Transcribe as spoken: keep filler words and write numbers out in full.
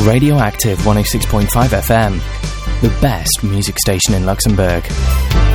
Radioactive one oh six point five F M, the best music station in Luxembourg.